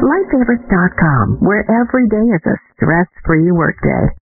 LifeFavorites.com, where every day is a stress-free workday.